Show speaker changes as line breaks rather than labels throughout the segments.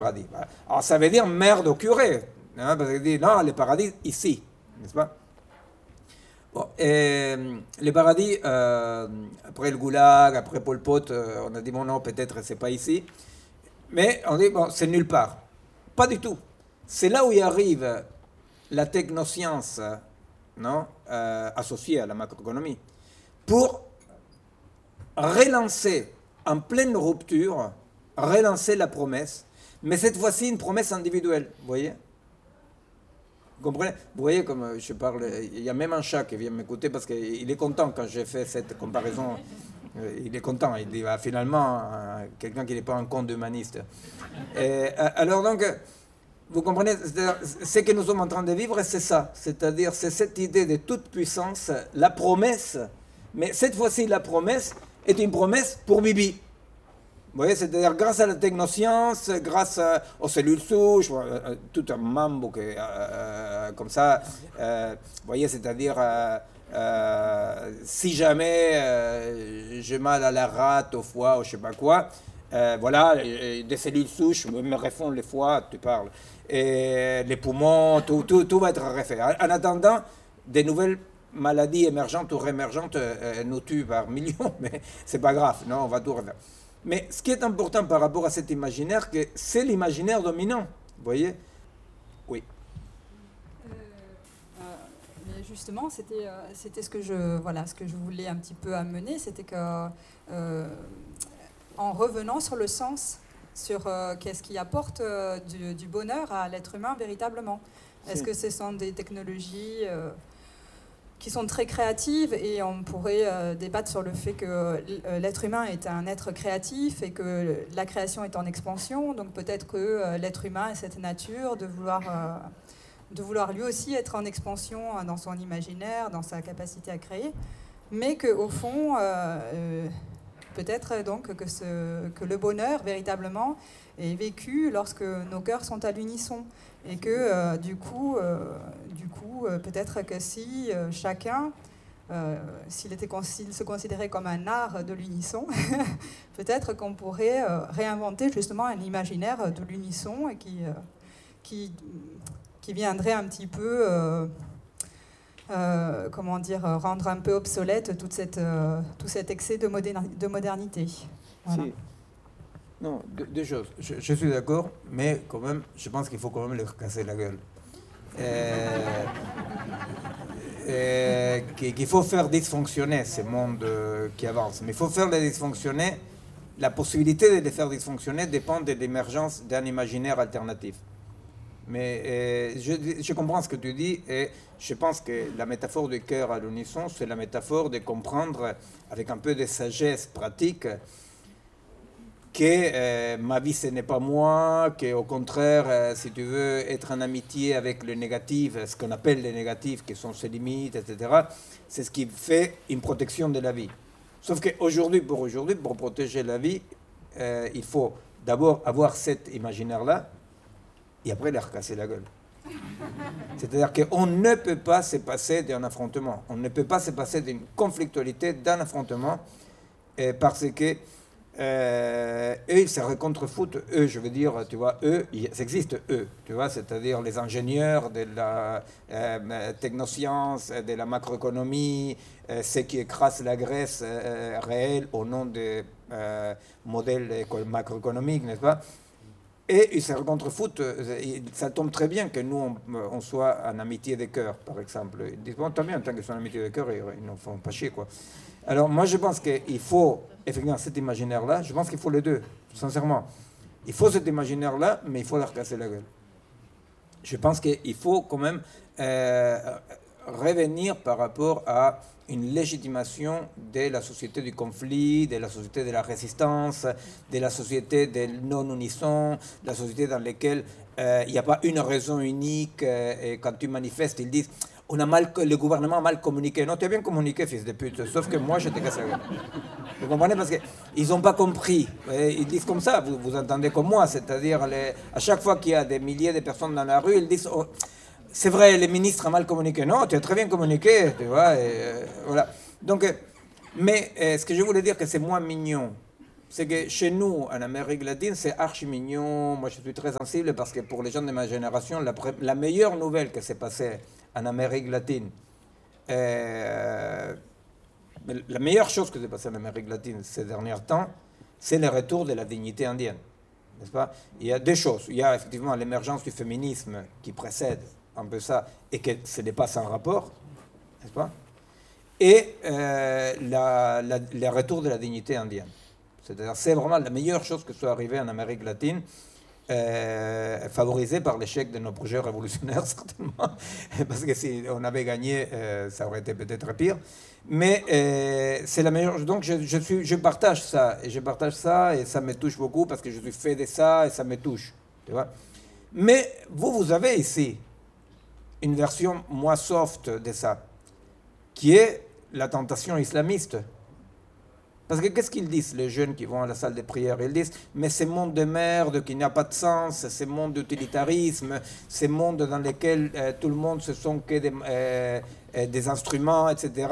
paradis. Alors ça veut dire merde au curé, hein, parce qu'il dit non, le paradis ici, n'est-ce pas? Bon, et le paradis, après le goulag, après Pol Pot, on a dit bon non, peut-être c'est pas ici, mais on dit bon, c'est nulle part. Pas du tout. C'est là où y arrive la technoscience, non, associée à la macroéconomie, pour relancer en pleine rupture, relancer la promesse, mais cette fois-ci une promesse individuelle, vous voyez? Vous comprenez? Vous voyez comme je parle, il y a même un chat qui vient m'écouter parce qu'il est content quand j'ai fait cette comparaison. Il est content, il dit bah, finalement, quelqu'un qui n'est pas un conte humaniste. Alors donc, vous comprenez, ce que nous sommes en train de vivre, c'est ça. C'est-à-dire, c'est cette idée de toute puissance, la promesse, mais cette fois-ci, la promesse est une promesse pour Bibi. Vous voyez, c'est-à-dire grâce à la technoscience, grâce aux cellules souches, tout un mambo comme ça. Vous voyez, c'est-à-dire si jamais j'ai mal à la rate, au foie, ou je sais pas quoi, voilà, des cellules souches me refont le foie, tu parles, et les poumons, tout va être refait. En attendant, des nouvelles maladies émergentes ou rémergentes nous tuent par millions, mais c'est pas grave, non, on va tout refaire. Mais ce qui est important par rapport à cet imaginaire, c'est l'imaginaire dominant. Vous voyez? Oui.
Mais justement, c'était ce que je voulais un petit peu amener, c'était que en revenant sur le sens, sur qu'est-ce qui apporte du bonheur à l'être humain véritablement. Est-ce que ce sont des technologies qui sont très créatives, et on pourrait débattre sur le fait que l'être humain est un être créatif et que la création est en expansion, donc peut-être que l'être humain a cette nature de vouloir lui aussi être en expansion dans son imaginaire, dans sa capacité à créer, mais qu'au fond, peut-être donc que le bonheur véritablement est vécu lorsque nos cœurs sont à l'unisson. Et que du coup, peut-être que si chacun, s'il se considérait comme un art de l'unisson, peut-être qu'on pourrait réinventer justement un imaginaire de l'unisson et qui viendrait un petit peu, comment dire, rendre un peu obsolète tout cet excès de modernité. Voilà.
Si. Non, deux choses. Je suis d'accord, mais quand même, je pense qu'il faut quand même leur casser la gueule. Qu'il faut faire dysfonctionner ce monde qui avance. Mais il faut faire les dysfonctionner. La possibilité de les faire dysfonctionner dépend de l'émergence d'un imaginaire alternatif. Mais je comprends ce que tu dis, et je pense que la métaphore du cœur à l'unisson, c'est la métaphore de comprendre avec un peu de sagesse pratique que ma vie ce n'est pas moi, qu'au contraire, si tu veux être en amitié avec le négatif, ce qu'on appelle les négatifs, qui sont ses limites, etc., c'est ce qui fait une protection de la vie. Sauf qu'aujourd'hui, pour protéger la vie, il faut d'abord avoir cet imaginaire-là, et après leur casser la gueule. C'est-à-dire qu'on ne peut pas se passer d'un affrontement, on ne peut pas se passer d'une conflictualité, d'un affrontement, parce que eux, ils se contrefoutent, eux, je veux dire, tu vois, eux, ça existe, eux, tu vois, c'est-à-dire les ingénieurs de la technoscience, de la macroéconomie, ceux qui écrasent la Grèce réelle au nom des modèles macroéconomiques, n'est-ce pas? Et ils se contrefoutent, ça tombe très bien que nous, on soit en amitié des cœurs, par exemple. Ils disent, bon, tant bien, tant qu'ils sont en amitié des cœurs, ils ne font pas chier, quoi. Alors, moi, je pense qu'il faut, effectivement, cet imaginaire-là, je pense qu'il faut les deux, sincèrement. Il faut cet imaginaire-là, mais il faut leur casser la gueule. Je pense qu'il faut quand même revenir par rapport à une légitimation de la société du conflit, de la société de la résistance, de la société des non-unissons, de la société dans laquelle il n'y a pas une raison unique, et quand tu manifestes, ils disent le gouvernement a mal communiqué. Non, tu as bien communiqué, fils de pute, sauf que moi, je t'ai cassé la gueule. Vous comprenez? Parce qu'ils n'ont pas compris. Ils disent comme ça, vous entendez comme moi, c'est-à-dire à chaque fois qu'il y a des milliers de personnes dans la rue, ils disent c'est vrai, le ministre a mal communiqué. Non, tu as très bien communiqué, tu vois. Voilà. Donc, mais ce que je voulais dire, que c'est moins mignon c'est que chez nous, en Amérique latine, c'est archi mignon. Moi, je suis très sensible parce que pour les gens de ma génération, la meilleure nouvelle qui s'est passée en Amérique latine, la meilleure chose qui s'est passée en Amérique latine ces derniers temps, c'est le retour de la dignité indienne. N'est-ce pas? Il y a deux choses. Il y a effectivement l'émergence du féminisme qui précède un peu ça et que ce n'est pas sans rapport, n'est-ce pas? Et le retour de la dignité indienne. C'est-à-dire, c'est vraiment la meilleure chose qui soit arrivée en Amérique latine, favorisée par l'échec de nos projets révolutionnaires, certainement, parce que si on avait gagné, ça aurait été peut-être pire. Mais c'est la meilleure. Donc, je partage ça, et ça me touche beaucoup, parce que je suis fait de ça, et ça me touche. Tu vois? Mais vous avez ici une version moins soft de ça, qui est la tentation islamiste. Parce que qu'est-ce qu'ils disent, les jeunes qui vont à la salle de prière? Ils disent, mais ce monde de merde qui n'a pas de sens, ce monde d'utilitarisme, ce monde dans lequel tout le monde se sent que des instruments, etc.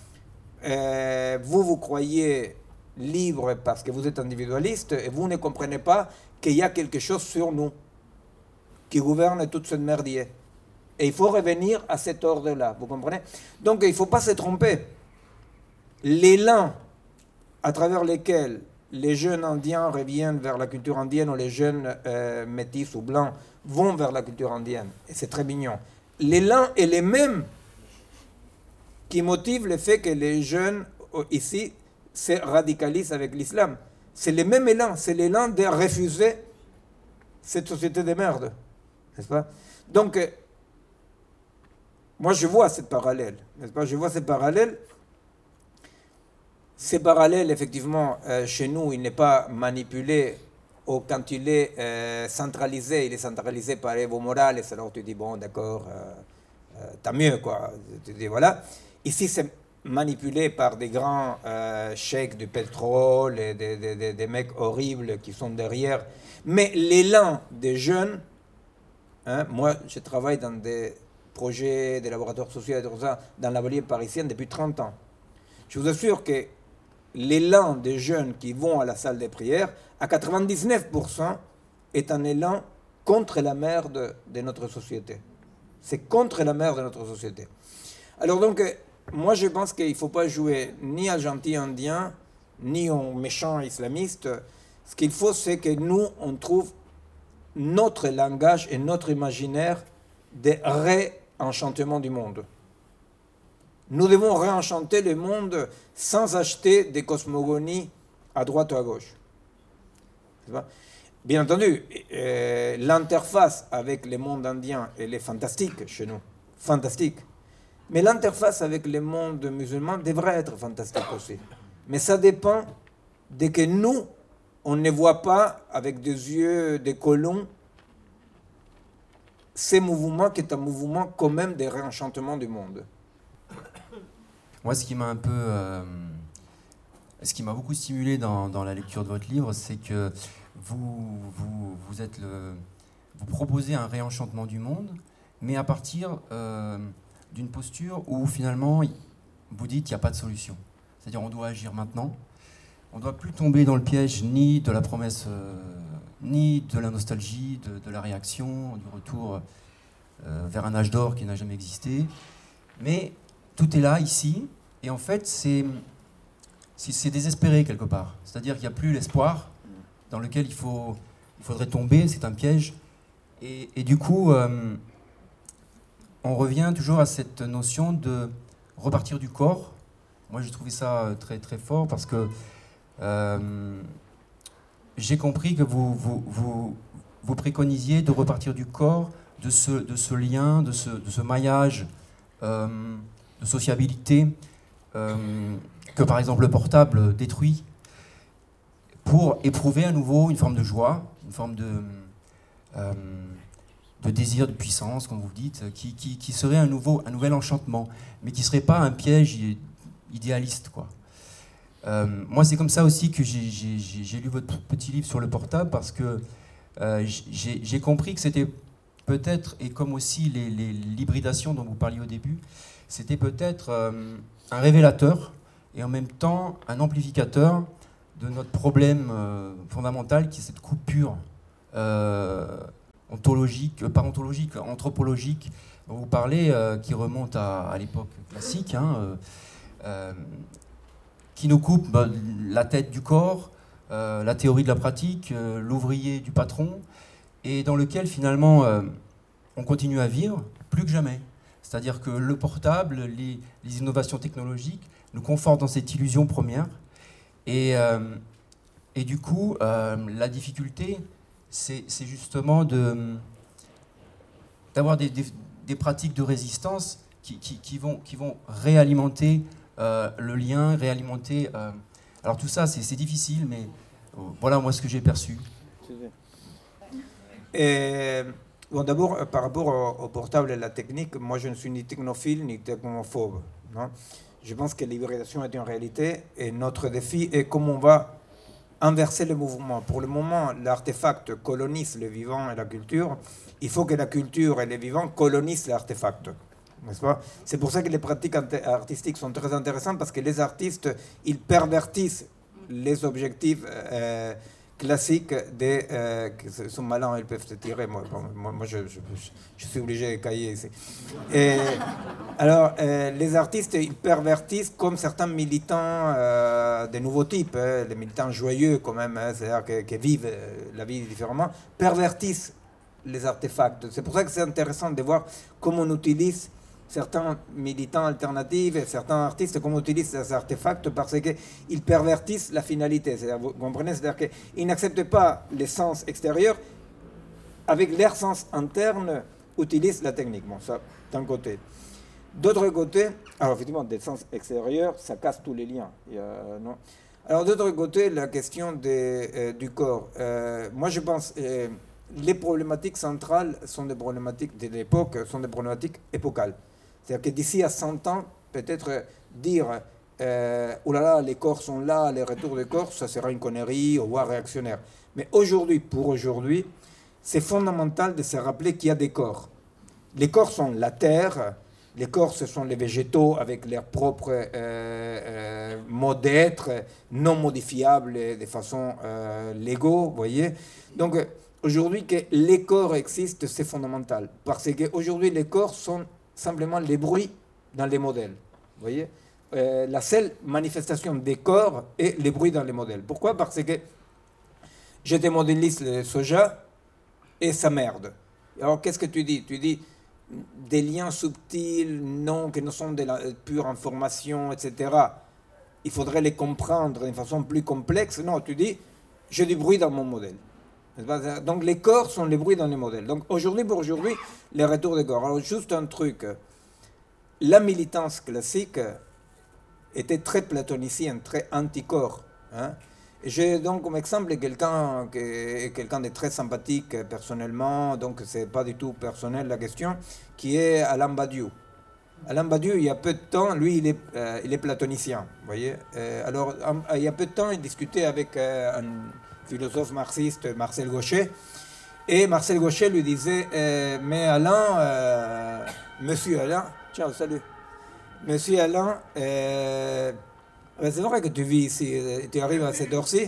Vous croyez libre parce que vous êtes individualiste et vous ne comprenez pas qu'il y a quelque chose sur nous qui gouverne toute cette merdier. Et il faut revenir à cet ordre-là, vous comprenez? Donc il ne faut pas se tromper. L'élan à travers lequel les jeunes indiens reviennent vers la culture indienne ou les jeunes métis ou blancs vont vers la culture indienne, et c'est très mignon. L'élan est le même qui motive le fait que les jeunes ici se radicalisent avec l'islam. C'est le même élan, c'est l'élan de refuser cette société de merde, n'est-ce pas? Donc, moi je vois cette parallèle, n'est-ce pas? Je vois ces parallèles. Ces parallèles, effectivement, chez nous, il n'est pas manipulé, ou quand il est centralisé, il est centralisé par Evo Morales, alors tu dis, bon, d'accord, tant mieux, quoi. Tu dis, voilà. Ici, c'est manipulé par des grands cheikhs du pétrole, et des mecs horribles qui sont derrière. Mais l'élan des jeunes, hein, moi, je travaille dans des projets, des laboratoires sociaux et tout ça, dans la banlieue parisienne depuis 30 ans. Je vous assure que l'élan des jeunes qui vont à la salle de prière, à 99%, est un élan contre la merde de notre société. C'est contre la merde de notre société. Alors donc, moi je pense qu'il ne faut pas jouer ni à gentil indien, ni aux méchants islamistes. Ce qu'il faut, c'est que nous, on trouve notre langage et notre imaginaire de réenchantement du monde. Nous devons réenchanter le monde sans acheter des cosmogonies à droite ou à gauche. Bien entendu, l'interface avec le monde indien, elle est fantastique chez nous. Fantastique. Mais l'interface avec le monde musulman devrait être fantastique aussi. Mais ça dépend de que nous, on ne voit pas avec des yeux de colons ces mouvements qui est un mouvement quand même de réenchantement du monde.
Moi, ce qui m'a beaucoup stimulé dans la lecture de votre livre, c'est que vous proposez un réenchantement du monde, mais à partir d'une posture où finalement vous dites qu'il n'y a pas de solution. C'est-à-dire on doit agir maintenant. On ne doit plus tomber dans le piège ni de la promesse, ni de la nostalgie, de la réaction, du retour vers un âge d'or qui n'a jamais existé. Mais tout est là, ici, et en fait, c'est désespéré quelque part. C'est-à-dire qu'il n'y a plus l'espoir dans lequel il faudrait tomber, c'est un piège. Et du coup, on revient toujours à cette notion de repartir du corps. Moi, j'ai trouvé ça très, très fort parce que j'ai compris que vous préconisiez de repartir du corps, de ce lien, de ce maillage de sociabilité que par exemple le portable détruit, pour éprouver à nouveau une forme de joie, une forme de désir de puissance, comme vous dites, qui serait un nouvel enchantement, mais qui ne serait pas un piège idéaliste, quoi. Moi, c'est comme ça aussi que j'ai lu votre petit livre sur le portable, parce que j'ai compris que c'était peut-être, et comme aussi l'hybridation dont vous parliez au début, c'était peut-être un révélateur et en même temps un amplificateur de notre problème fondamental qui est cette coupure ontologique, pas ontologique, anthropologique dont vous parlez, qui remonte à l'époque classique, qui nous coupe la tête du corps, la théorie de la pratique, l'ouvrier du patron, et dans lequel finalement on continue à vivre plus que jamais. C'est-à-dire que le portable, les innovations technologiques nous confortent dans cette illusion première. Et du coup, la difficulté, c'est justement d'avoir des pratiques de résistance qui vont réalimenter le lien, réalimenter... alors tout ça, c'est difficile, mais voilà moi ce que j'ai perçu.
Bon, d'abord, par rapport au portable et à la technique, moi je ne suis ni technophile ni technophobe. Non, je pense que l'hybridation est une réalité et notre défi est comment on va inverser le mouvement. Pour le moment, l'artefact colonise le vivant et la culture. Il faut que la culture et les vivants colonisent l'artefact. N'est-ce pas? C'est pour ça que les pratiques artistiques sont très intéressantes, parce que les artistes, ils pervertissent les objectifs classiques qui sont malins, ils peuvent se tirer. Moi je suis obligé de cahier ici. Et, alors, les artistes, ils pervertissent comme certains militants de nouveaux types, les militants joyeux quand même, c'est-à-dire qui vivent la vie différemment, pervertissent les artefacts. C'est pour ça que c'est intéressant de voir comment on utilise certains militants alternatifs et certains artistes, comment on utilise ces artefacts, parce qu'ils pervertissent la finalité. Vous comprenez? C'est-à-dire qu'ils n'acceptent pas les sens extérieurs, avec leur sens interne, utilisent la technique. Bon, ça, d'un côté. D'autre côté, alors effectivement, des sens extérieurs, ça casse tous les liens. Non. Alors d'autre côté, la question du corps. Moi, je pense... les problématiques centrales sont des problématiques de l'époque, sont des problématiques épocales. C'est-à-dire que d'ici à 100 ans, peut-être dire oh là là, les corps sont là, les retours des corps, ça sera une connerie, ou voire réactionnaire. Mais aujourd'hui, pour aujourd'hui, c'est fondamental de se rappeler qu'il y a des corps. Les corps sont la terre, les corps, ce sont les végétaux avec leurs propres modes d'être, non modifiables de façon légaux, vous voyez. Donc, aujourd'hui, que les corps existent, c'est fondamental. Parce qu'aujourd'hui, les corps sont simplement les bruits dans les modèles. Vous voyez, la seule manifestation des corps est les bruits dans les modèles. Pourquoi? Parce que j'étais modéliste de soja et ça merde. Alors, qu'est-ce que tu dis? Tu dis des liens subtils, non, qui ne sont de la pure information, etc. Il faudrait les comprendre d'une façon plus complexe. Non, tu dis, j'ai du bruit dans mon modèle. Donc les corps sont les bruits dans les modèles. Donc aujourd'hui, pour aujourd'hui, les retours des corps. Alors juste un truc, la militance classique était très platonicienne, très anti-corps. Hein. J'ai donc comme exemple quelqu'un de très sympathique personnellement, donc c'est pas du tout personnel la question, qui est Alain Badiou. Alain Badiou, il y a peu de temps, lui, il est platonicien, vous voyez. Alors, il y a peu de temps, il discutait avec un philosophe marxiste, Marcel Gauchet, et Marcel Gauchet lui disait mais Alain, monsieur Alain, ciao, salut, monsieur Alain, c'est vrai que tu vis ici, tu arrives à cette heure-ci,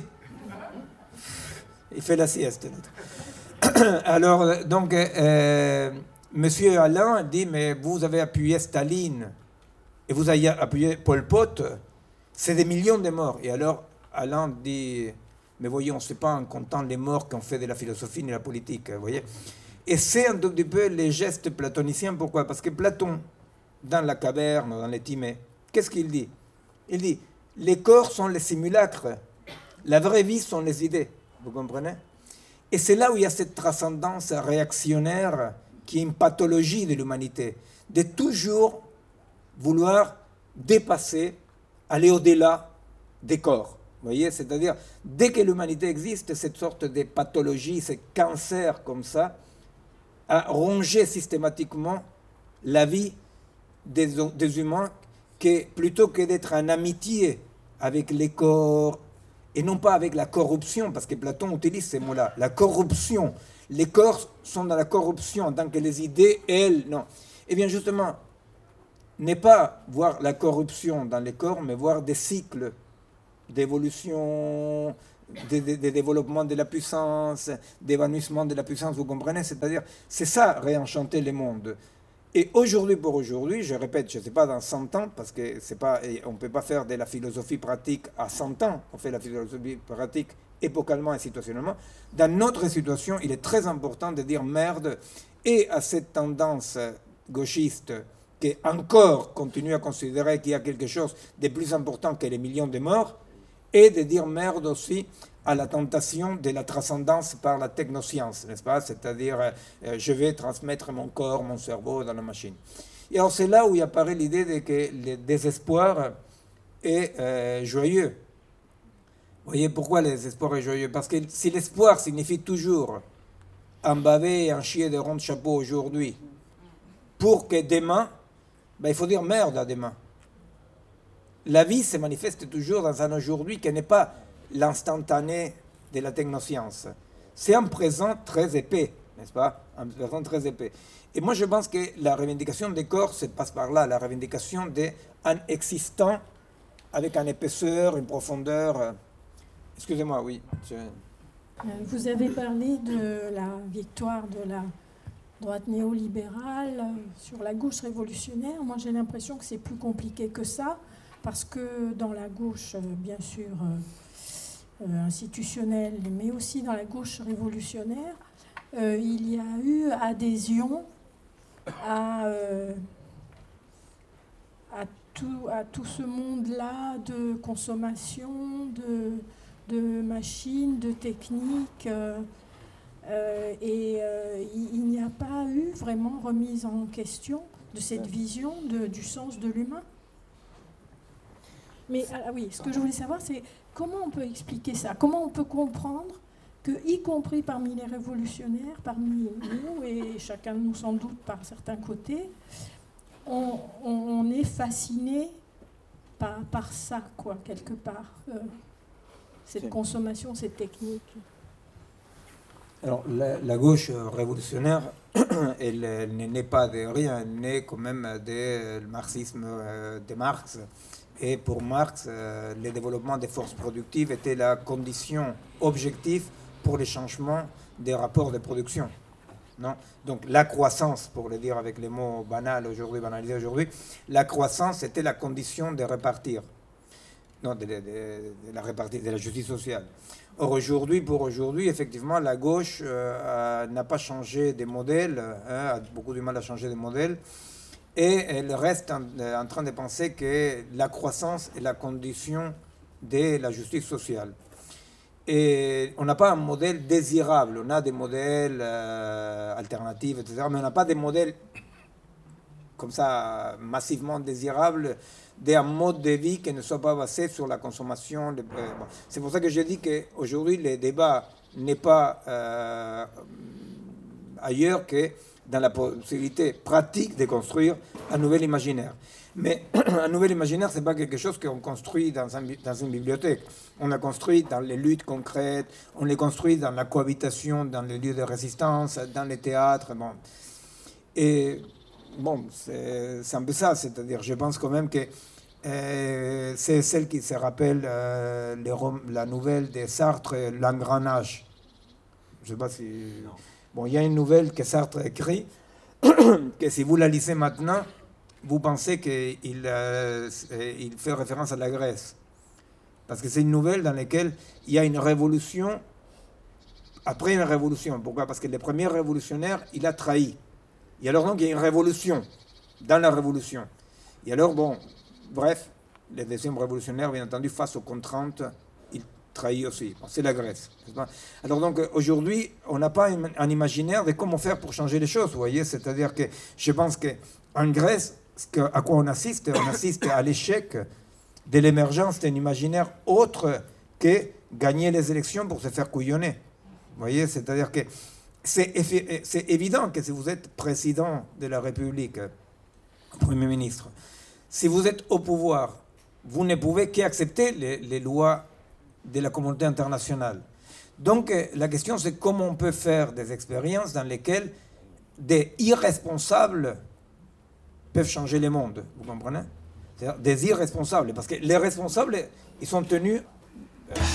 il fait la sieste. Alors, donc, monsieur Alain dit, mais vous avez appuyé Staline et vous avez appuyé Pol Pot, c'est des millions de morts. Et alors, Alain dit, mais voyons, c'est pas en comptant les morts qu'on fait de la philosophie ni de la politique, vous voyez. Et c'est un tout petit peu les gestes platoniciens. Pourquoi? Parce que Platon, dans la caverne, dans les Timées, qu'est-ce qu'il dit? Il dit, les corps sont les simulacres, la vraie vie sont les idées, vous comprenez? Et c'est là où il y a cette transcendance réactionnaire qui est une pathologie de l'humanité, de toujours vouloir dépasser, aller au-delà des corps. Vous voyez, c'est-à-dire, dès que l'humanité existe, cette sorte de pathologie, ce cancer comme ça, a rongé systématiquement la vie des humains, que plutôt que d'être en amitié avec les corps, et non pas avec la corruption, parce que Platon utilise ces mots-là, la corruption. Les corps sont dans la corruption, en tant que les idées, elles, non. Eh bien, justement, n'est pas voir la corruption dans les corps, mais voir des cycles d'évolution, de développement de la puissance, d'évanouissement de la puissance, vous comprenez? C'est-à-dire, c'est ça, réenchanter le monde. Et aujourd'hui pour aujourd'hui, je répète, je ne sais pas dans 100 ans, parce que c'est pas, on ne peut pas faire de la philosophie pratique à 100 ans, on fait la philosophie pratique épocalement et situationnellement. Dans notre situation, il est très important de dire merde et à cette tendance gauchiste qui encore continue à considérer qu'il y a quelque chose de plus important que les millions de morts, et de dire merde aussi à la tentation de la transcendance par la technoscience, n'est-ce pas? C'est-à-dire, je vais transmettre mon corps, mon cerveau dans la machine. Et alors, c'est là où il apparaît l'idée de que le désespoir est joyeux. Vous voyez pourquoi le désespoir est joyeux? Parce que si l'espoir signifie toujours en baver et en chier de ronds de chapeau aujourd'hui, pour que demain, ben, il faut dire merde à demain. La vie se manifeste toujours dans un aujourd'hui qui n'est pas l'instantané de la technoscience. C'est un présent très épais, n'est-ce pas? Un présent très épais. Et moi, je pense que la revendication des corps, ça passe par là, la revendication d'un existant avec une épaisseur, une profondeur. Excusez-moi, oui.
Vous avez parlé de la victoire de la droite néolibérale sur la gauche révolutionnaire. Moi, j'ai l'impression que c'est plus compliqué que ça, parce que dans la gauche, bien sûr, institutionnelle, mais aussi dans la gauche révolutionnaire, il y a eu adhésion à tout ce monde-là de consommation, de machines, de techniques. Il n'y a pas eu vraiment remise en question de cette vision du sens de l'humain. Mais oui, ce que je voulais savoir, c'est comment on peut expliquer ça? Comment on peut comprendre que, y compris parmi les révolutionnaires, parmi nous, et chacun de nous sans doute par certains côtés, on est fasciné par ça, quoi, quelque part, cette consommation, cette technique.
Alors, la gauche révolutionnaire, elle n'est pas de rien, elle naît quand même du marxisme de Marx. Et pour Marx, le développement des forces productives était la condition objective pour les changements des rapports de production. Non? Donc la croissance, pour le dire avec les mots banalisés aujourd'hui, la croissance était la condition de répartir, non, de la justice sociale. Or aujourd'hui, pour aujourd'hui, effectivement, la gauche n'a pas changé de modèle, a beaucoup de mal à changer de modèle, et elle reste en train de penser que la croissance est la condition de la justice sociale. Et on n'a pas un modèle désirable, on a des modèles alternatifs, etc., mais on n'a pas des modèles comme ça massivement désirables d'un mode de vie qui ne soit pas basé sur la consommation. Bon. C'est pour ça que je dis qu'aujourd'hui, le débat n'est pas ailleurs que dans la possibilité pratique de construire un nouvel imaginaire. Mais un nouvel imaginaire, ce n'est pas quelque chose qu'on construit dans une bibliothèque. On l'a construit dans les luttes concrètes, on l'a construit dans la cohabitation, dans les lieux de résistance, dans les théâtres. Bon. Et bon, c'est un peu ça, c'est-à-dire, je pense quand même que c'est celle qui se rappelle la nouvelle de Sartre, L'engrenage. Je ne sais pas si... Bon, il y a une nouvelle que Sartre a écrite, que si vous la lisez maintenant, vous pensez qu'il fait référence à la Grèce. Parce que c'est une nouvelle dans laquelle il y a une révolution après une révolution. Pourquoi? Parce que le premier révolutionnaire, il a trahi. Et alors donc, il y a une révolution dans la révolution. Et alors, bon, bref, le deuxième révolutionnaire, bien entendu, face aux contraintes, il trahit aussi. Bon, c'est la Grèce. Alors donc, aujourd'hui, on n'a pas un imaginaire de comment faire pour changer les choses, vous voyez. C'est-à-dire que je pense qu'en Grèce, à quoi on assiste à l'échec de l'émergence d'un imaginaire autre que gagner les élections pour se faire couillonner. Vous voyez, c'est-à-dire que c'est évident que si vous êtes président de la République, Premier ministre, si vous êtes au pouvoir, vous ne pouvez qu'accepter les lois de la communauté internationale. Donc la question, c'est comment on peut faire des expériences dans lesquelles des irresponsables peuvent changer le monde, vous comprenez? C'est-à-dire des irresponsables, parce que les responsables, ils sont tenus